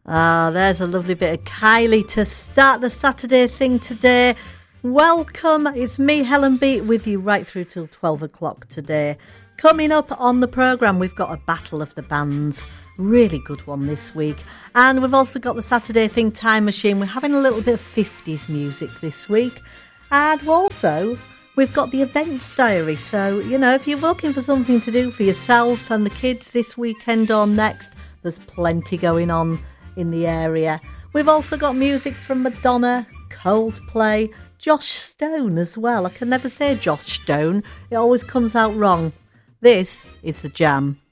There's a lovely bit of Kylie to start the Saturday thing today. Welcome, it's me, Helen Beat, with you right through till 12 o'clock today. Coming up on the programme, we've got a Battle of the Bands. Really good one this week. And we've also got the Saturday Thing Time Machine. We're having a little bit of 50s music this week. And also, we've got the Events Diary. So, if you're looking for something to do for yourself and the kids this weekend or next, there's plenty going on in the area. We've also got music from Madonna, Coldplay, Josh Stone as well. I can never say Josh Stone. It always comes out wrong. This is The Jam.